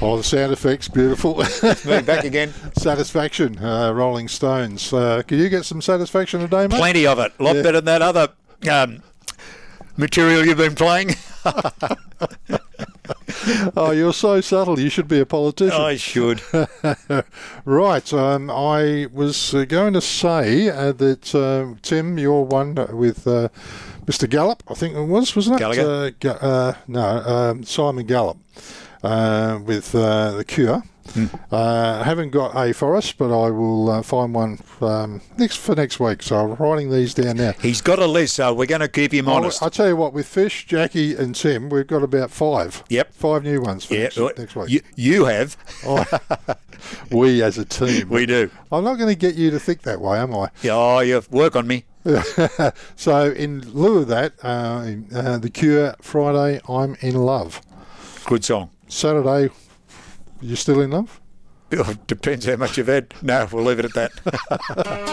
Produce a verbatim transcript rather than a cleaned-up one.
Oh, the sound effects, beautiful. Me back again. Satisfaction, uh, Rolling Stones. Uh, can you get some satisfaction today, mate? Plenty of it. A lot Yeah. better than that other um, material you've been playing. Oh, you're so subtle. You should be a politician. I should. Right. Um, I was uh, going to say uh, that, uh, Tim, you're one with uh, Mister Gallup, I think it was, wasn't it? Gallagher? Uh, Ga- uh, no, um, Simon Gallup uh, with uh, The Cure. Hmm. Uh, I haven't got a for us, but I will uh, find one um, next for next week. So I'm writing these down now. He's got a list, so we're going to keep him honest. I'll, I'll tell you what, with Fish, Jackie and Tim, we've got about five. Yep. Five new ones for yeah, next, next week. You, you have. Oh, we as a team. We do. I'm not going to get you to think that way, am I? Yeah, oh, you work on me. So in lieu of that, uh, uh, The Cure, Friday, I'm in Love. Good song. Saturday, you still in love? Oh, depends how much you've had. No, we'll leave it at that.